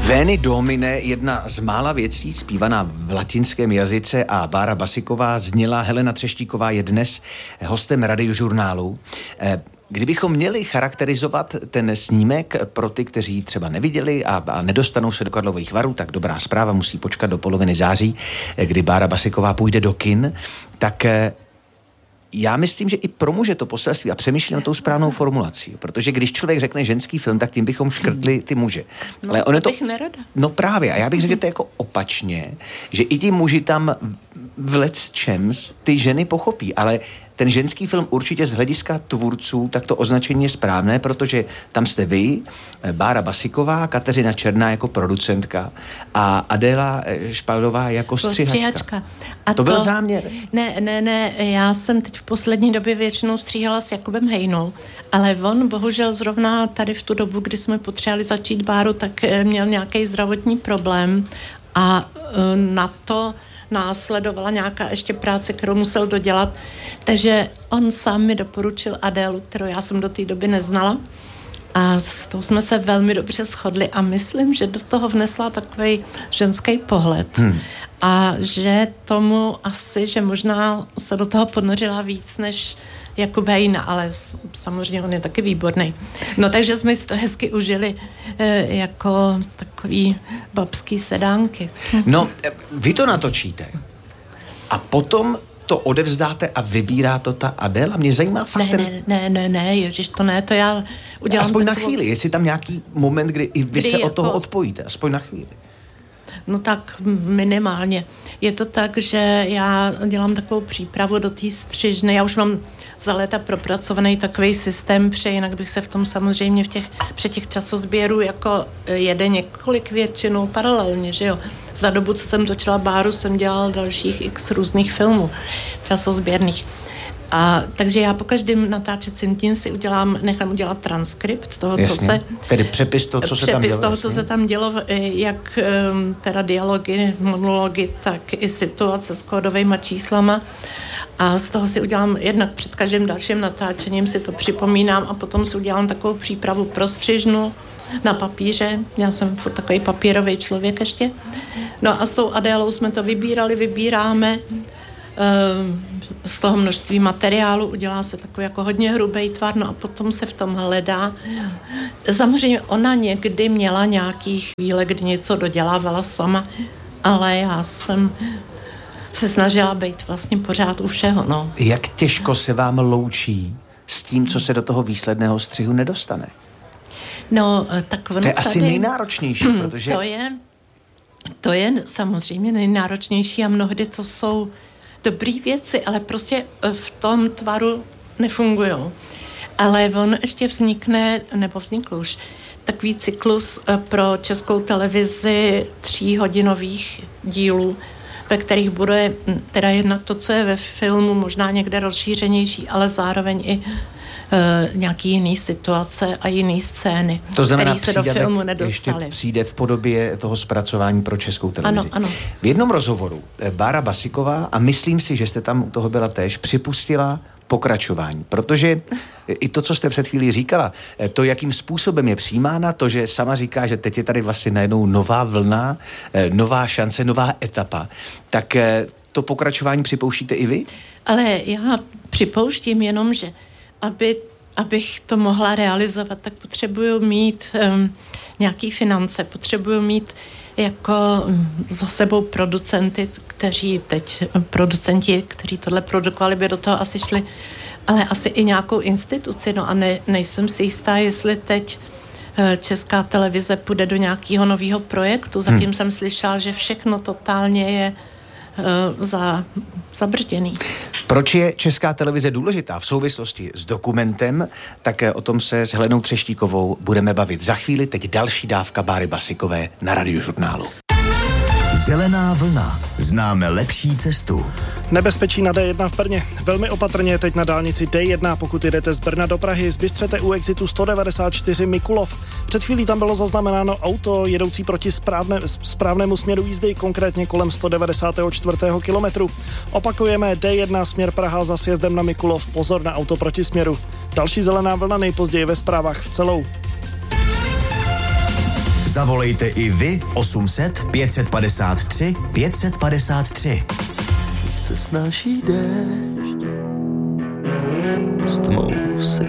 Veni Domine, jedna z mála věcí zpívaná v latinském jazyce a Bára Basiková zněla. Helena Třeštíková je dnes hostem Radiožurnálu. Kdybychom měli charakterizovat ten snímek pro ty, kteří třeba neviděli a nedostanou se do Karlových Varů, tak dobrá zpráva, musí počkat do poloviny září, kdy Bára Basiková půjde do kin, tak já myslím, že i pro muže to poselství a přemýšlím na tou správnou formulací, protože když člověk řekne ženský film, tak tím bychom škrtli ty muže. No, ale ono to bych nerada. No právě, a já bych řekl, že to je jako opačně, že i ti muži tam v lecčems ty ženy pochopí, ale ten ženský film určitě z hlediska tvůrců, tak to označení je správné, protože tam jste vy, Bára Basiková, Kateřina Černá jako producentka a Adéla Špaldová jako střihačka. A to byl záměr? Ne, já jsem teď v poslední době většinou stříhala s Jakubem Hejnou, ale on bohužel zrovna tady v tu dobu, kdy jsme potřebovali začít Báru, tak měl nějaký zdravotní problém a na to následovala nějaká ještě práce, kterou musel dodělat. Takže on sám mi doporučil Adélu, kterou já jsem do té doby neznala. A s tou jsme se velmi dobře shodli a myslím, že do toho vnesla takovej ženský pohled. A že tomu asi, že možná se do toho ponořila víc než Jakub Hejna, ale samozřejmě on je taky výborný. No takže jsme si to hezky užili jako takový babský sedánky. No, vy to natočíte a potom to odevzdáte a vybírá to ta Adéla? Mě zajímá fakt Ne, ježiš, to ne, to já udělám aspoň na chvíli, jestli tam nějaký moment, kdy i vy se od toho odpojíte, aspoň na chvíli. No tak minimálně. Je to tak, že já dělám takovou přípravu do té střižny. Já už mám za léta propracovaný takový systém, jinak bych se v tom samozřejmě při těch časozběrů jako jede několik většinou paralelně, že jo. Za dobu, co jsem točila Báru, jsem dělala dalších x různých filmů časozběrných. A takže já po každém natáčecím tím si nechám udělat transkript toho, jasně. co se... Tedy přepis toho, co se tam dělo. Přepis toho, co se tam dělo, jak teda dialogy, monology, tak i situace s kódovejma číslama. A z toho si udělám jednak před každým dalším natáčením si to připomínám a potom si udělám takovou přípravu pro střižnu na papíře. Já jsem furt takový papírový člověk ještě. No a s tou Adélou jsme to vybíráme z toho množství materiálu, udělá se takový jako hodně hrubý tvar, no a potom se v tom hledá. Samozřejmě ona někdy měla nějaký chvíle, kdy něco dodělávala sama, ale já jsem se snažila být vlastně pořád u všeho, no. Jak těžko se vám loučí s tím, co se do toho výsledného střihu nedostane? No, tak ono to je tady asi nejnáročnější, protože... To je samozřejmě nejnáročnější a mnohdy to jsou dobrý věci, ale prostě v tom tvaru nefungujou. Ale on ještě vznikl už takový cyklus pro Českou televizi 3hodinových dílů, ve kterých bude teda jednak to, co je ve filmu, možná někde rozšířenější, ale zároveň i nějaký jiný situace a jiný scény, to znamená, které se do filmu nedostaly. Ještě přijde v podobě toho zpracování pro Českou televizi. Ano. V jednom rozhovoru Bára Basiková, a myslím si, že jste tam u toho byla též, připustila pokračování, protože i to, co jste před chvílí říkala, to, jakým způsobem je přijímána, to, že sama říká, že teď je tady vlastně najednou nová vlna, nová šance, nová etapa, tak to pokračování připouštíte i vy? Ale já připouštím jenom, že abych to mohla realizovat, tak potřebuju mít nějaký finance, potřebuju mít jako za sebou producenti, kteří tohle produkovali, by do toho asi šli, ale asi i nějakou instituci, no a nejsem si jistá, jestli teď Česká televize půjde do nějakého nového projektu. Zatím jsem slyšela, že všechno totálně je zabržděný. Proč je Česká televize důležitá v souvislosti s dokumentem, tak o tom se s Helenou Třeštíkovou budeme bavit za chvíli. Teď další dávka Báry Basikové na Radiožurnálu. Zelená vlna. Známe lepší cestu. Nebezpečí na D1 v Brně. Velmi opatrně teď na dálnici D1, pokud jdete z Brna do Prahy, zbystřete u exitu 194 Mikulov. Před chvílí tam bylo zaznamenáno auto jedoucí proti správnému směru jízdy, konkrétně kolem 194. kilometru. Opakujeme D1 směr Praha za sjezdem na Mikulov. Pozor na auto proti směru. Další zelená vlna nejpozději ve zprávách v Celou. Zavolejte i vy 800 553 553. Se snáší déšť, s tmou se